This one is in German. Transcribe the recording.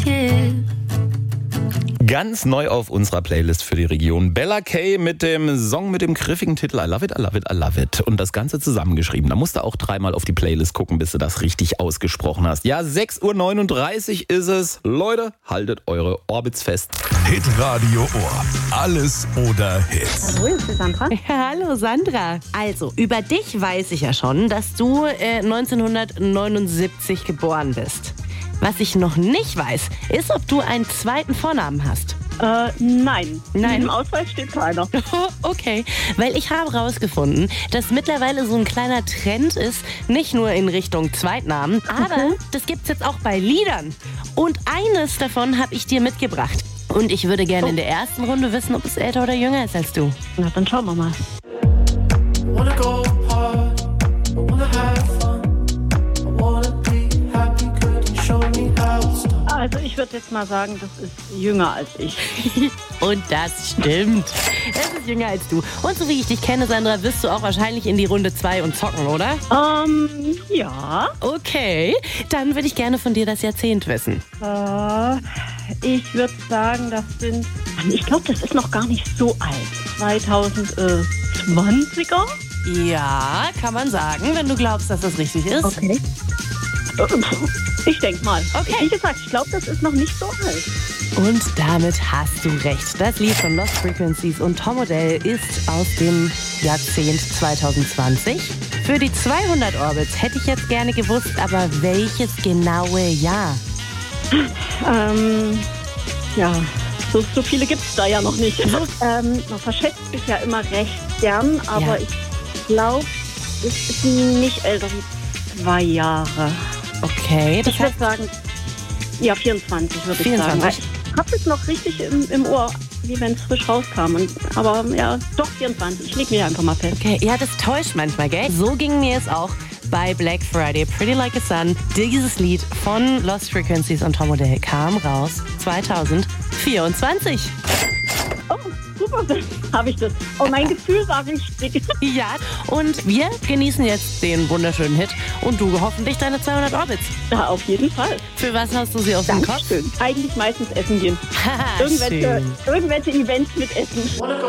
Ganz neu auf unserer Playlist für die Region. Bella K mit dem Song mit dem griffigen Titel I Love It, I Love It, I Love It. Und das Ganze zusammengeschrieben. Da musst du auch dreimal auf die Playlist gucken, bis du das richtig ausgesprochen hast. Ja, 6:39 Uhr ist es. Leute, haltet eure Orbits fest. Hitradio Ohr. Alles oder Hits. Hallo, ist die Sandra? Ja, hallo Sandra. Also, über dich weiß ich ja schon, dass du 1979 geboren bist. Was ich noch nicht weiß, ist, ob du einen zweiten Vornamen hast. Nein. Nein? Im Ausweis steht keiner. Okay, weil ich habe herausgefunden, dass mittlerweile so ein kleiner Trend ist, nicht nur in Richtung Zweitnamen, aber das gibt's jetzt auch bei Liedern. Und eines davon habe ich dir mitgebracht. Und ich würde gerne in der ersten Runde wissen, ob es älter oder jünger ist als du. Na, dann schauen wir mal. Wanna go hard, I wanna have fun, I wanna be happy, could you show me how it's done? Also ich würde jetzt mal sagen, das ist jünger als ich. Und das stimmt. Es ist jünger als du. Und so wie ich dich kenne, Sandra, wirst du auch wahrscheinlich in die Runde 2 und zocken, oder? Ja. Okay, dann würde ich gerne von dir das Jahrzehnt wissen. Ich würde sagen, das sind... Ich glaube, das ist noch gar nicht so alt. 2020er? Ja, kann man sagen, wenn du glaubst, dass das richtig ist. Okay. Ich denke mal. Okay. Wie gesagt, ich glaube, das ist noch nicht so alt. Und damit hast du recht. Das Lied von Lost Frequencies und Tom Odell ist aus dem Jahrzehnt 2020. Für die 200 Orbits hätte ich jetzt gerne gewusst, aber welches genaue Jahr? Ja, so viele gibt es da ja noch nicht. Man verschätzt sich ja immer recht gern, aber Ja. ich glaube, es ist nicht älter wie 2 Jahre. Okay, das Ich würde heißt, sagen, ja, 24 würde ich 24. sagen. Ich habe es noch richtig im Ohr, wie wenn es frisch rauskam. Aber ja, doch 24. Ich lege mich einfach mal fest. okay, ja, das täuscht manchmal, gell? So ging mir es auch bei Black Friday, Pretty Like a Sun. Dieses Lied von Lost Frequencies und Tom Odell kam raus 2024. Oh, super, dann habe ich das. Oh, mein Gefühl war richtig. Ja, und wir genießen jetzt den wunderschönen Hit und du hoffentlich deine 200 Orbits. Ja, auf jeden Fall. Für was hast du sie auf den Kopf? Dankeschön. Eigentlich meistens essen gehen. Haha, schön. Irgendwelche Events mit Essen. Wanna go